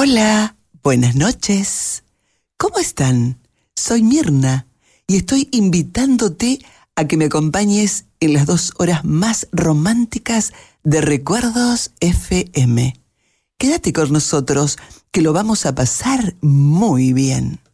Hola, buenas noches. ¿Cómo están? Soy Mirna y estoy invitándote a que me acompañes en las 2 horas más románticas de Recuerdos FM. Quédate con nosotros, que lo vamos a pasar muy bien.